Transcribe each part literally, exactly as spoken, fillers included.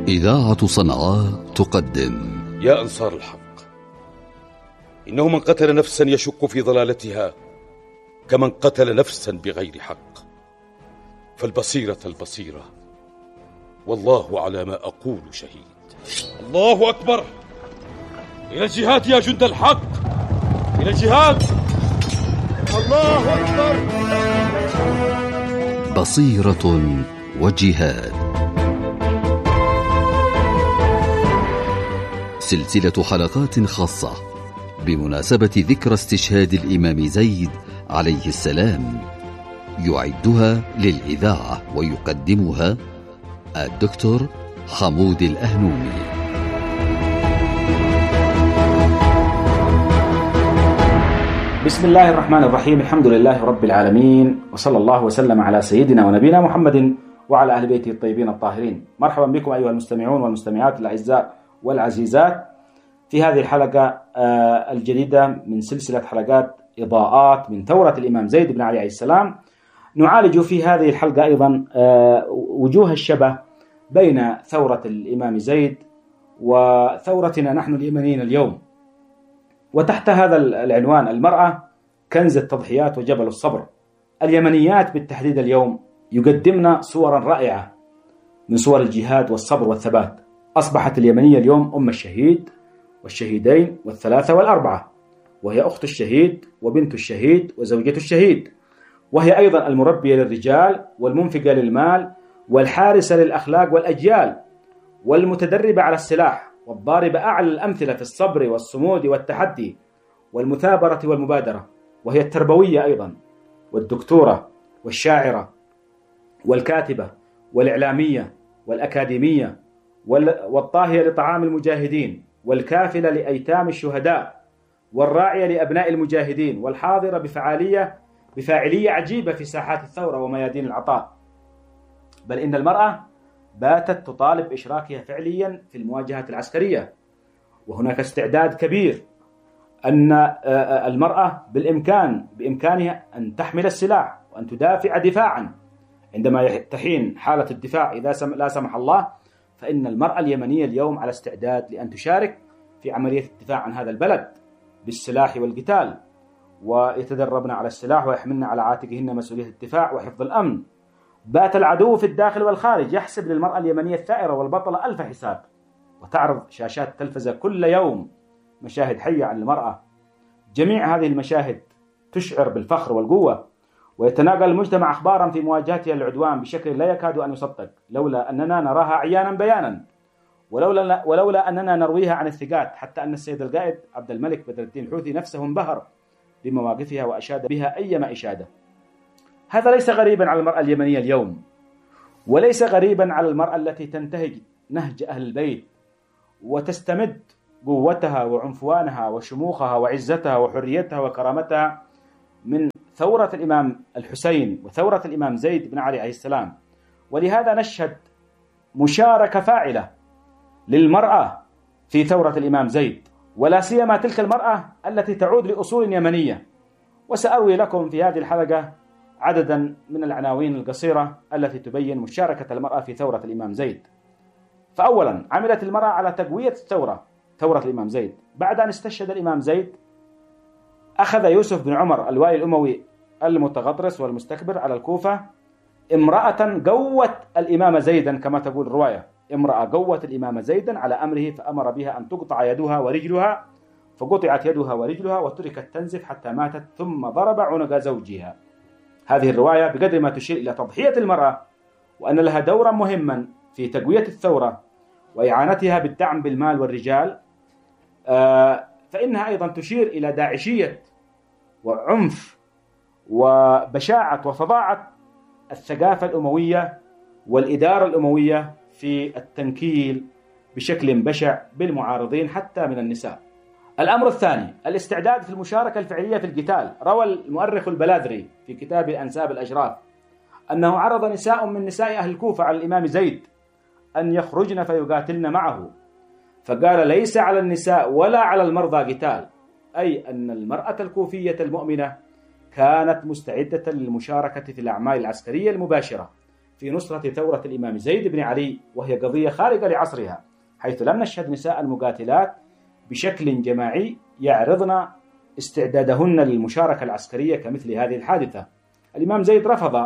إذاعة صنعاء تقدم يا أنصار الحق، إنه من قتل نفسا يشك في ضلالتها كمن قتل نفسا بغير حق، فالبصيرة البصيرة، والله على ما أقول شهيد. الله أكبر! إلى الجهاد يا جند الحق، إلى الجهاد! الله أكبر! بصيرة وجهاد، سلسلة حلقات خاصة بمناسبة ذكرى استشهاد الإمام زيد عليه السلام، يعدها للإذاعة ويقدمها الدكتور حمود الأهنومي. بسم الله الرحمن الرحيم، الحمد لله رب العالمين، وصلى الله وسلم على سيدنا ونبينا محمد وعلى أهل بيته الطيبين الطاهرين. مرحبا بكم أيها المستمعون والمستمعات الأعزاء والعزيزات في هذه الحلقة الجديدة من سلسلة حلقات إضاءات من ثورة الإمام زيد بن علي عليه السلام. نعالج في هذه الحلقة أيضا وجوه الشبه بين ثورة الإمام زيد وثورتنا نحن اليمنيين اليوم، وتحت هذا العنوان المرأة كنز التضحيات وجبل الصبر. اليمنيات بالتحديد اليوم يقدمن صورا رائعة من صور الجهاد والصبر والثبات. أصبحت اليمنية اليوم أم الشهيد والشهيدين والثلاثة والأربعة، وهي أخت الشهيد وبنت الشهيد وزوجة الشهيد، وهي أيضا المربية للرجال والمنفقة للمال والحارسة للأخلاق والأجيال والمتدربة على السلاح والضاربة أعلى الأمثلة في الصبر والصمود والتحدي والمثابرة والمبادرة، وهي التربوية أيضا والدكتورة والشاعرة والكاتبة والإعلامية والأكاديمية والطاهية لطعام المجاهدين والكافلة لأيتام الشهداء والراعية لأبناء المجاهدين والحاضرة بفعالية بفاعلية عجيبة في ساحات الثورة وميادين العطاء. بل إن المرأة باتت تطالب بإشراكها فعليا في المواجهة العسكرية، وهناك استعداد كبير أن المرأة بالإمكان بإمكانها أن تحمل السلاح وأن تدافع دفاعا عندما تحين حالة الدفاع إذا لا سمح الله، فإن المرأة اليمنية اليوم على استعداد لأن تشارك في عملية الدفاع عن هذا البلد بالسلاح والقتال، ويتدربن على السلاح ويحملن على عاتقهن مسؤولية الدفاع وحفظ الأمن. بات العدو في الداخل والخارج يحسب للمرأة اليمنية الثائرة والبطلة ألف حساب، وتعرض شاشات التلفزة كل يوم مشاهد حية عن المرأة. جميع هذه المشاهد تشعر بالفخر والقوة، ويتناقل المجتمع أخبارا في مواجهتها للعدوان بشكل لا يكاد أن يصدق، لولا أننا نراها عيانا بيانا، ولولا, ولولا أننا نرويها عن الثقات، حتى أن السيد القائد عبد الملك بدر الدين الحوثي نفسه انبهر بمواقفها وأشاد بها أيما إشادة. هذا ليس غريبا على المرأة اليمنية اليوم، وليس غريبا على المرأة التي تنتهج نهج أهل البيت وتستمد قوتها وعنفوانها وشموخها وعزتها وحريتها وكرامتها من ثورة الإمام الحسين وثورة الإمام زيد بن علي عليه السلام. ولهذا نشهد مشاركة فاعلة للمرأة في ثورة الإمام زيد، ولا سيما تلك المرأة التي تعود لأصول يمنية. وسأروي لكم في هذه الحلقة عددا من العناوين القصيرة التي تبين مشاركة المرأة في ثورة الإمام زيد. فأولا، عملت المرأة على تقوية الثورة ثورة الإمام زيد. بعد أن استشهد الإمام زيد، أخذ يوسف بن عمر الوالي الأموي المتغطرس والمستكبر على الكوفة امرأة قوت الإمام زيدا، كما تقول الرواية، امرأة قوت الإمام زيدا على أمره، فأمر بها أن تقطع يدها ورجلها، فقطعت يدها ورجلها وتركت تنزف حتى ماتت، ثم ضرب عنق زوجها. هذه الرواية بقدر ما تشير إلى تضحية المرأة وأن لها دورا مهما في تقوية الثورة وإعانتها بالدعم بالمال والرجال، فإنها أيضا تشير إلى داعشية وعنف وبشاعة وفظاعة الثقافة الأموية والإدارة الأموية في التنكيل بشكل بشع بالمعارضين حتى من النساء. الأمر الثاني، الاستعداد في المشاركة الفعلية في القتال. روى المؤرخ البلاذري في كتاب أنساب الأشراف أنه عرض نساء من نساء أهل الكوفة على الإمام زيد أن يخرجن فيقاتلن معه، فقال: ليس على النساء ولا على المرضى قتال، أي أن المرأة الكوفية المؤمنة كانت مستعدة للمشاركة في الأعمال العسكرية المباشرة في نصرة ثورة الإمام زيد بن علي، وهي قضية خارقة لعصرها، حيث لم نشهد نساء المقاتلات بشكل جماعي يعرضن استعدادهن للمشاركة العسكرية كمثل هذه الحادثة. الإمام زيد رفض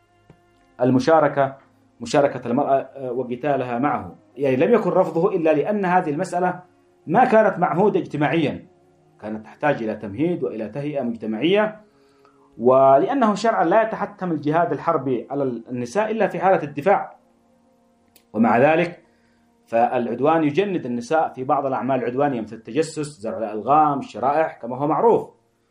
المشاركة مشاركة المرأة وقتالها معه، يعني لم يكن رفضه إلا لأن هذه المسألة ما كانت معهودة اجتماعيا، كانت تحتاج إلى تمهيد وإلى تهيئة مجتمعية، ولأنه شرعا لا يتحتم الجهاد الحربي على النساء إلا في حالة الدفاع. ومع ذلك فالعدوان يجند النساء في بعض الأعمال العدوانية مثل التجسس، زرع الألغام، الشرائح كما هو معروف.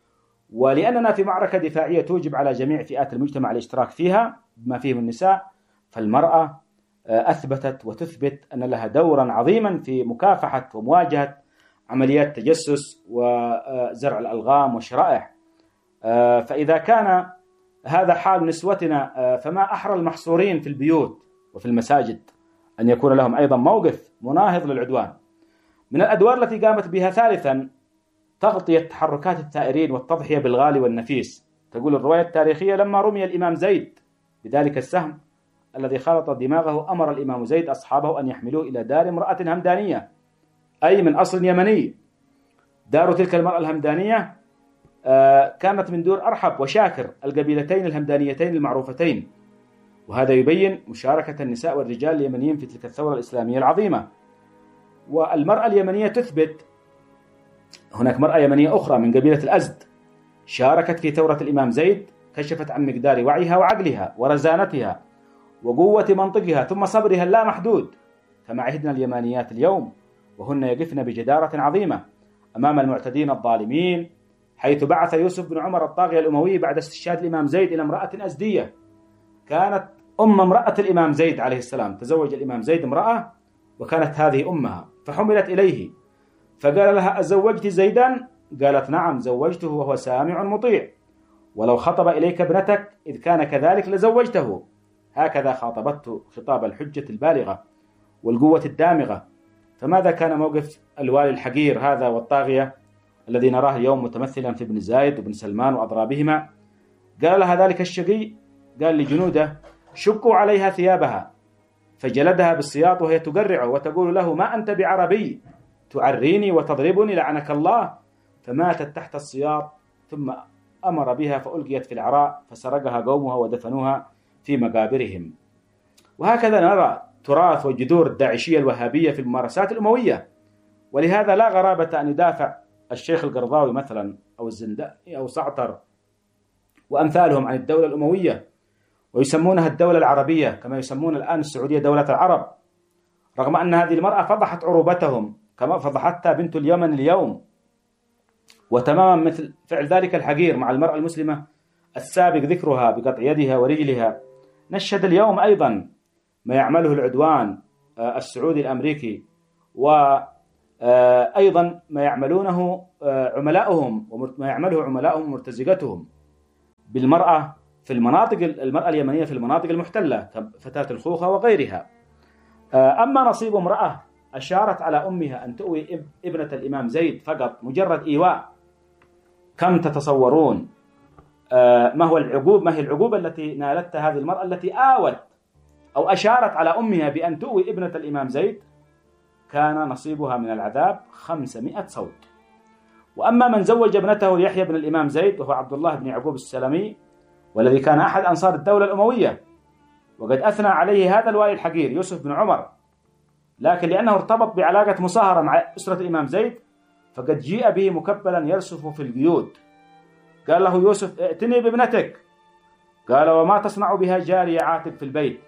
ولأننا في معركة دفاعية توجب على جميع فئات المجتمع الاشتراك فيها بما فيهم النساء، فالمرأة أثبتت وتثبت أن لها دورا عظيما في مكافحة ومواجهة عمليات التجسس وزرع الألغام والشرائح. فإذا كان هذا حال نسوتنا فما أحرى المحصورين في البيوت وفي المساجد أن يكون لهم أيضا موقف مناهض للعدوان. من الأدوار التي قامت بها ثالثا تغطية تحركات الثائرين والتضحية بالغالي والنفيس. تقول الرواية التاريخية لما رمي الإمام زيد بذلك السهم الذي خلط دماغه أمر الإمام زيد أصحابه أن يحملوه إلى دار امرأة همدانية، أي من أصل يمني. دار تلك المرأة الهمدانية كانت من دور أرحب وشاكر القبيلتين الهمدانيتين المعروفتين، وهذا يبين مشاركة النساء والرجال اليمنيين في تلك الثورة الإسلامية العظيمة. والمرأة اليمنية تثبت، هناك مرأة يمنية أخرى من قبيلة الأزد شاركت في ثورة الإمام زيد، كشفت عن مقدار وعيها وعقلها ورزانتها وقوة منطقها ثم صبرها اللامحدود، كما عهدنا اليمانيات اليوم، وهن يقفن بجدارة عظيمة أمام المعتدين الظالمين، حيث بعث يوسف بن عمر الطاغية الأموي بعد استشهاد الإمام زيد إلى امرأة أزدية كانت أم امرأة الإمام زيد عليه السلام. تزوج الإمام زيد امرأة وكانت هذه أمها، فحملت إليه فقال لها أزوجت زيدا؟ قالت نعم زوجته وهو سامع مطيع، ولو خطب إليك ابنتك إذ كان كذلك لزوجته. هكذا خاطبته خطاب الحجة البالغة والقوة الدامغة. فماذا كان موقف الوالي الحقير هذا والطاغية الذي نراه اليوم متمثلا في ابن زايد وابن سلمان وأضرابهما؟ قال لها ذلك الشقي، قال لجنوده شقوا عليها ثيابها، فجلدها بالسياط وهي تقرعه وتقول له ما أنت بعربي تعريني وتضربني لعنك الله، فماتت تحت السياط، ثم أمر بها فألقيت في العراء فسرقها قومها ودفنوها في مقابرهم. وهكذا نرى تراث وجذور الداعشية الوهابية في الممارسات الأموية. ولهذا لا غرابة أن يدافع الشيخ القرضاوي مثلا أو الزنداني أو صعتر وأمثالهم عن الدولة الأموية، ويسمونها الدولة العربية كما يسمون الآن السعودية دولة العرب، رغم أن هذه المرأة فضحت عروبتهم كما فضحتها بنت اليمن اليوم. وتماما مثل فعل ذلك الحقير مع المرأة المسلمة السابق ذكرها بقطع يدها ورجلها، نشهد اليوم أيضا ما يعمله العدوان السعودي الأمريكي، وأيضا ما يعملونه عملاؤهم وما يعمله عملاؤهم ومرتزقتهم بالمرأة في المناطق المرأة اليمنية في المناطق المحتلة كفتاة الخوخة وغيرها. أما نصيب امرأة أشارت على أمها أن تؤوي ابنة الإمام زيد فقط مجرد إيواء، كم تتصورون ما هو العقوب ما هي العقوبة التي نالتها هذه المرأة التي آوت أو أشارت على أمها بأن تؤوي ابنة الإمام زيد؟ كان نصيبها من العذاب خمسمائة صوت. وأما من زوج ابنته ليحيى بن الإمام زيد وهو عبد الله بن يعقوب السلمي، والذي كان أحد أنصار الدولة الأموية، وقد أثنى عليه هذا الوالي الحقير يوسف بن عمر، لكن لأنه ارتبط بعلاقة مصاهرة مع أسرة الإمام زيد فقد جيء به مكبلا يرسف في القيود. قال له يوسف ائتني بابنتك، قال وما تصنع بها جارية عاتق في البيت؟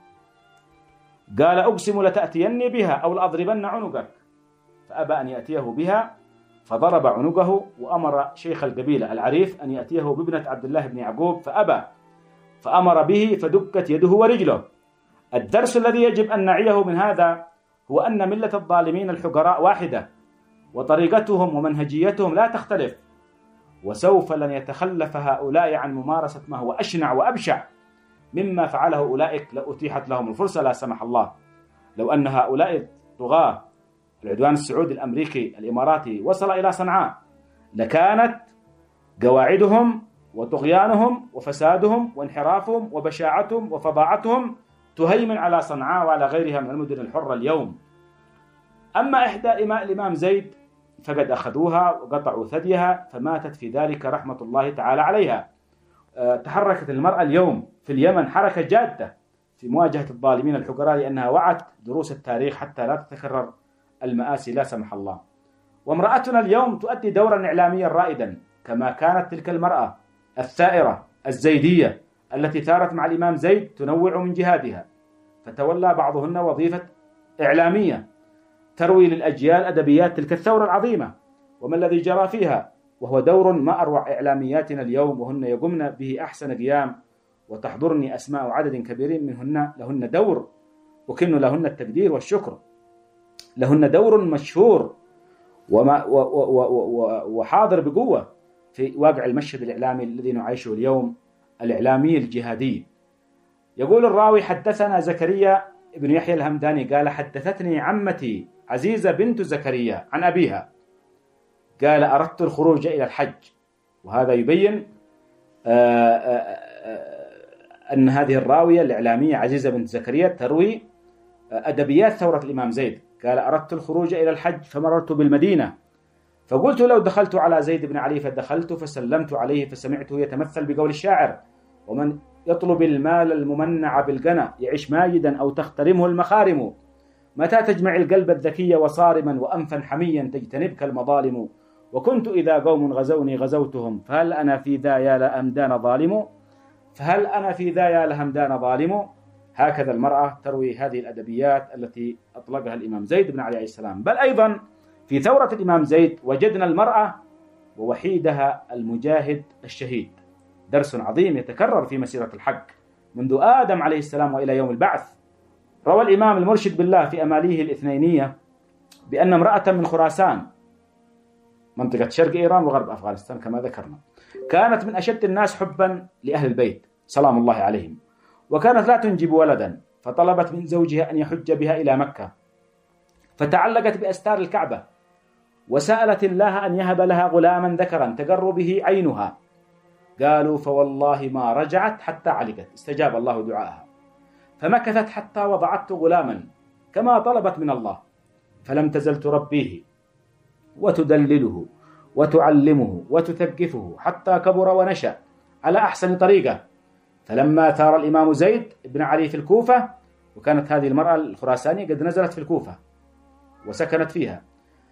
قال أقسم لتأتيني بها أو لأضربن عنقك، فأبى أن يأتيه بها فضرب عنقه، وأمر شيخ القبيلة العريف أن يأتيه بابنة عبد الله بن يعقوب فأبى، فأمر به فدكت يده ورجله. الدرس الذي يجب أن نعيه من هذا هو أن ملة الظالمين الحقراء واحدة، وطريقتهم ومنهجيتهم لا تختلف، وسوف لن يتخلف هؤلاء عن ممارسة ما هو أشنع وأبشع مما فعله أولئك لو أتيحت لهم الفرصة لا سمح الله. لو أن هؤلاء الطغاة العدوان السعودي الأمريكي الإماراتي وصل إلى صنعاء لكانت قواعدهم وطغيانهم وفسادهم وانحرافهم وبشاعتهم وفظاعتهم تهيمن على صنعاء وعلى غيرها من المدن الحرة اليوم. أما إحدى إماء الإمام زيد فقد أخذوها وقطعوا ثديها فماتت في ذلك رحمة الله تعالى عليها. أه تحركت المرأة اليوم في اليمن حركة جادة في مواجهة الظالمين الحقراء لأنها وعت دروس التاريخ حتى لا تتكرر المآسي لا سمح الله. وامرأتنا اليوم تؤدي دورا إعلاميا رائدا كما كانت تلك المرأة الثائرة الزيدية التي ثارت مع الإمام زيد تنوع من جهادها، فتولى بعضهن وظيفة إعلامية تروي للأجيال أدبيات تلك الثورة العظيمة وما الذي جرى فيها، وهو دور ما أروع إعلامياتنا اليوم، وهن يقمن به أحسن قيام. وتحضرني أسماء عدد كبير منهن لهن دور وكن لهن التقدير والشكر، لهن دور مشهور وما و و و وحاضر بقوة في واقع المشهد الإعلامي الذي نعيشه اليوم الإعلامي الجهادي. يقول الراوي: حدثنا زكريا بن يحيى الهمداني قال: حدثتني عمتي عزيزة بنت زكريا عن أبيها قال: أردت الخروج إلى الحج. وهذا يبين آآ آآ أن هذه الراوية الإعلامية عزيزة بنت زكريا تروي أدبيات ثورة الإمام زيد. قال: أردت الخروج إلى الحج فمررت بالمدينة فقلت لو دخلت على زيد بن علي، فدخلت فسلمت عليه فسمعته يتمثل بقول الشاعر: ومن يطلب المال الممنع بالقنا يعيش ماجدا أو تخترمه المخارم، متى تجمع القلب الذكي وصارما وأنفا حميا تجتنبك المظالم، وكنت إذا قوم غزوني غزوتهم فهل أنا في ذا يا لهمدان ظالم فهل أنا في ذا يا لهمدان ظالم. هكذا المرأة تروي هذه الأدبيات التي أطلقها الإمام زيد بن علي عليه السلام. بل أيضا في ثورة الإمام زيد وجدنا المرأة ووحيدها المجاهد الشهيد، درس عظيم يتكرر في مسيرة الحق منذ آدم عليه السلام وإلى يوم البعث. روى الإمام المرشد بالله في أماليه الاثنينية بأن امرأة من خراسان منطقة شرق إيران وغرب أفغانستان كما ذكرنا كانت من أشد الناس حبا لأهل البيت سلام الله عليهم، وكانت لا تنجب ولدا، فطلبت من زوجها أن يحج بها إلى مكة، فتعلقت بأستار الكعبة وسألت الله أن يهب لها غلاما ذكرا تقر به عينها. قالوا: فوالله ما رجعت حتى علقت، استجاب الله دعاءها، فمكثت حتى وضعت غلاما كما طلبت من الله، فلم تزل تربيه وتدلله وتعلمه وتثقفه حتى كبر ونشأ على أحسن طريقة. فلما ثار الإمام زيد بن علي في الكوفة، وكانت هذه المرأة الخراسانية قد نزلت في الكوفة وسكنت فيها،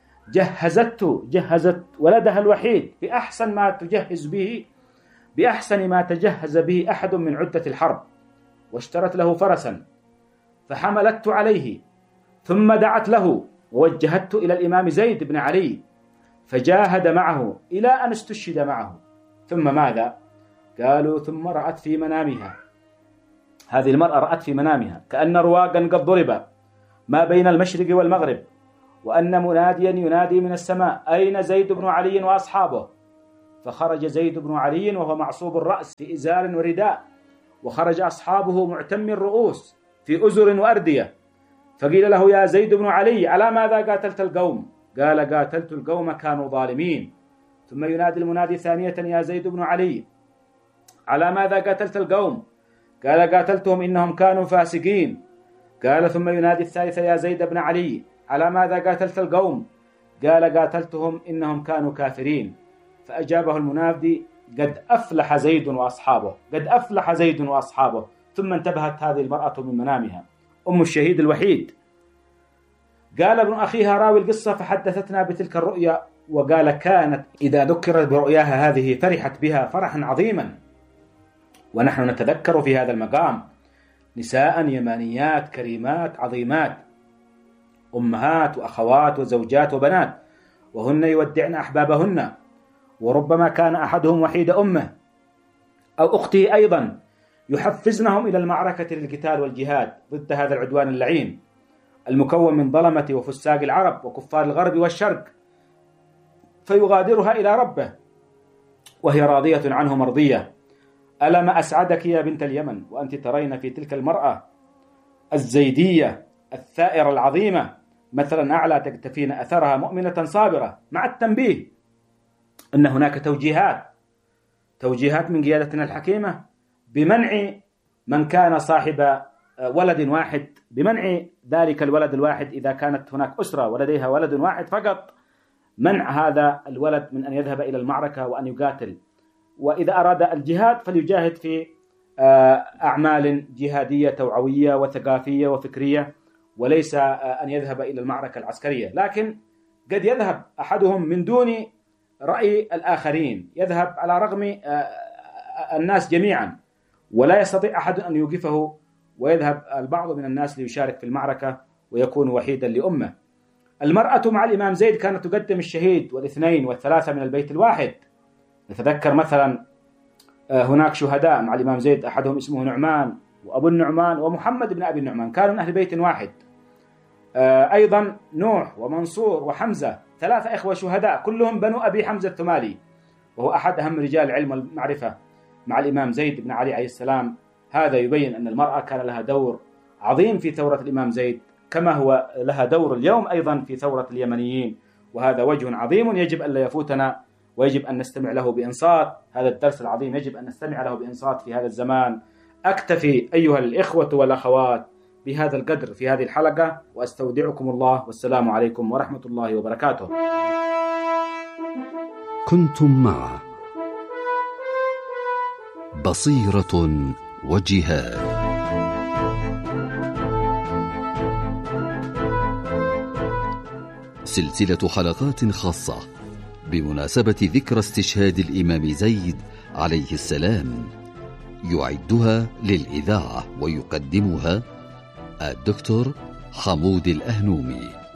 جهزته جهزت ولدها الوحيد بأحسن ما تجهز به بأحسن ما تجهز به أحد من عدة الحرب، واشترت له فرسا فحملته عليه، ثم دعت له ووجهته إلى الإمام زيد بن علي فجاهد معه إلى أن استشهد معه. ثم ماذا؟ قالوا: ثم رأت في منامها، هذه المرأة رأت في منامها كأن رواقا قد ضرب ما بين المشرق والمغرب، وأن مناديا ينادي من السماء: أين زيد بن علي وأصحابه؟ فخرج زيد بن علي وهو معصوب الرأس في إزار ورداء، وخرج أصحابه معتم الرؤوس في أزر وأردية، فقيل له: يا زيد بن علي على ماذا قاتلت القوم؟ قال: قاتلت القوم كانوا ظالمين. ثم ينادي المنادي ثانية: يا زيد بن علي على ماذا قاتلت القوم؟ قال: قاتلتهم إنهم كانوا فاسقين. قال: ثم ينادي الثالثة: يا زيد بن علي على ماذا قاتلت القوم؟ قال: قاتلتهم إنهم كانوا كافرين. فأجابه المنادي: قد أفلح زيد وأصحابه، قد أفلح زيد وأصحابه. ثم انتبهت هذه المرأة من منامها أم الشهيد الوحيد. قال ابن أخيها راوي القصة: فحدثتنا بتلك الرؤيا، وقال: كانت إذا ذكرت برؤياها هذه فرحت بها فرحا عظيما. ونحن نتذكر في هذا المقام نساء يمانيات كريمات عظيمات، أمهات وأخوات وزوجات وبنات، وهن يودعن أحبابهن، وربما كان أحدهم وحيد أمه أو أخته أيضا، يحفزنهم إلى المعركة للقتال والجهاد ضد هذا العدوان اللعين المكون من ظلمة وفساق العرب وكفار الغرب والشرق، فيغادرها إلى ربه وهي راضية عنه مرضية. ألم أسعدك يا بنت اليمن وأنت ترين في تلك المرأة الزيدية الثائرة العظيمة مثلا أعلى تكتفين أثرها مؤمنة صابرة، مع التنبيه أن هناك توجيهات توجيهات من قيادتنا الحكيمة بمنع من كان صاحب ولد واحد، بمنع ذلك الولد الواحد إذا كانت هناك أسرة ولديها ولد واحد فقط، منع هذا الولد من أن يذهب إلى المعركة وأن يقاتل. وإذا أراد الجهاد فليجاهد في أعمال جهادية توعوية وثقافية وفكرية، وليس أن يذهب إلى المعركة العسكرية. لكن قد يذهب أحدهم من دون رأي الآخرين، يذهب على رغم الناس جميعا ولا يستطيع أحد أن يوقفه، ويذهب البعض من الناس ليشارك في المعركة ويكون وحيدا لأمه. المرأة مع الإمام زيد كانت تقدم الشهيد والاثنين والثلاثة من البيت الواحد. نتذكر مثلا هناك شهداء مع الإمام زيد، أحدهم اسمه نعمان وأبو النعمان ومحمد بن أبي النعمان، كانوا من أهل بيت واحد. أيضا نوح ومنصور وحمزة، ثلاثة إخوة شهداء كلهم بنو أبي حمزة الثمالي، وهو أحد أهم رجال العلم والمعرفة مع الإمام زيد بن علي عليه السلام. هذا يبين أن المرأة كان لها دور عظيم في ثورة الإمام زيد، كما هو لها دور اليوم أيضا في ثورة اليمنيين، وهذا وجه عظيم يجب أن لا يفوتنا، ويجب أن نستمع له بإنصات. هذا الدرس العظيم يجب أن نستمع له بإنصات في هذا الزمان. أكتفي أيها الإخوة والأخوات بهذا القدر في هذه الحلقة، وأستودعكم الله، والسلام عليكم ورحمة الله وبركاته. كنتم مع بصيرة وجهاد، سلسلة حلقات خاصة بمناسبة ذكرى استشهاد الإمام زيد عليه السلام، يعدها للإذاعة ويقدمها الدكتور حمود الأهنومي.